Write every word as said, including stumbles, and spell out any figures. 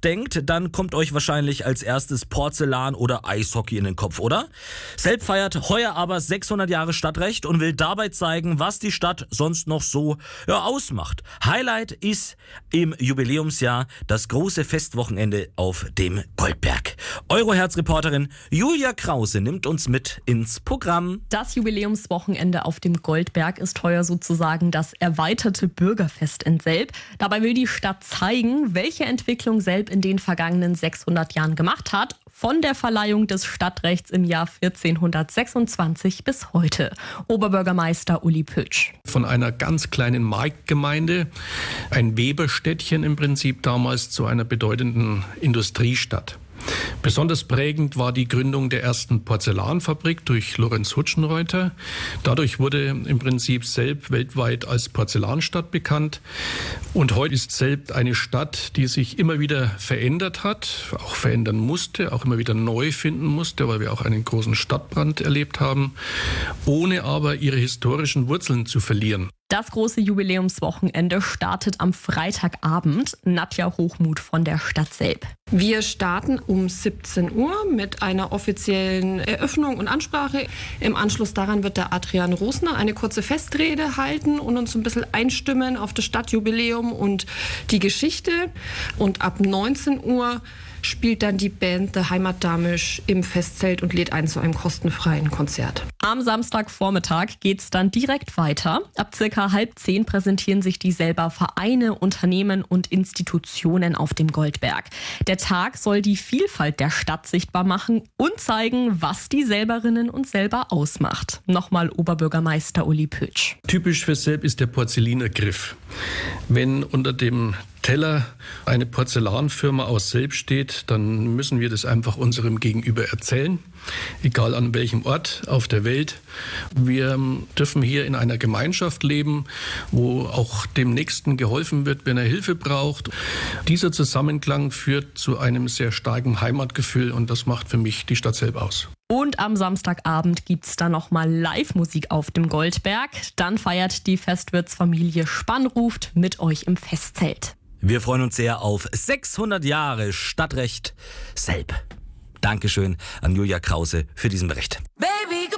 denkt, dann kommt euch wahrscheinlich als erstes Porzellan oder Eishockey in den Kopf, oder? Selb feiert heuer aber sechshundert Jahre Stadtrecht und will dabei zeigen, was die Stadt sonst noch so ja, ausmacht. Highlight ist im Jubiläumsjahr das große Festwochenende auf dem Goldberg. Euroherz-Reporterin Julia Krause nimmt uns mit ins Programm. Das Jubiläumswochenende auf dem Goldberg ist heuer sozusagen das erweiterte Bürgerfest in Selb. Dabei will die Stadt zeigen, welche Entwicklung Selb in den vergangenen sechshundert Jahren gemacht hat. Von der Verleihung des Stadtrechts im Jahr vierzehnhundertsechsundzwanzig bis heute. Oberbürgermeister Uli Pütsch. Von einer ganz kleinen Marktgemeinde, ein Weberstädtchen im Prinzip damals, zu einer bedeutenden Industriestadt. Besonders prägend war die Gründung der ersten Porzellanfabrik durch Lorenz Hutschenreuter. Dadurch wurde im Prinzip Selb weltweit als Porzellanstadt bekannt. Und heute ist Selb eine Stadt, die sich immer wieder verändert hat, auch verändern musste, auch immer wieder neu finden musste, weil wir auch einen großen Stadtbrand erlebt haben, ohne aber ihre historischen Wurzeln zu verlieren. Das große Jubiläumswochenende startet am Freitagabend. Nadja Hochmuth von der Stadt Selb. Wir starten um siebzehn Uhr mit einer offiziellen Eröffnung und Ansprache. Im Anschluss daran wird der Adrian Rosner eine kurze Festrede halten und uns ein bisschen einstimmen auf das Stadtjubiläum und die Geschichte. Und ab neunzehn Uhr spielt dann die Band The Heimatdamisch im Festzelt und lädt ein zu einem kostenfreien Konzert. Am Samstagvormittag geht's dann direkt weiter. Ab circa halb zehn präsentieren sich die Selber Vereine, Unternehmen und Institutionen auf dem Goldberg. Der Tag soll die Vielfalt der Stadt sichtbar machen und zeigen, was die Selberinnen und Selber ausmacht. Nochmal Oberbürgermeister Uli Pütsch. Typisch für Selb ist der Porzellinergriff. Wenn unter dem Teller eine Porzellanfirma aus Selb steht, dann müssen wir das einfach unserem Gegenüber erzählen, egal an welchem Ort auf der Welt. Wir dürfen hier in einer Gemeinschaft leben, wo auch dem Nächsten geholfen wird, wenn er Hilfe braucht. Dieser Zusammenklang führt zu einem sehr starken Heimatgefühl und das macht für mich die Stadt Selb aus. Und am Samstagabend gibt's dann nochmal Live-Musik auf dem Goldberg. Dann feiert die Festwirtsfamilie Spannruft mit euch im Festzelt. Wir freuen uns sehr auf sechshundert Jahre Stadtrecht Selb. Dankeschön an Julia Krause für diesen Bericht. Baby.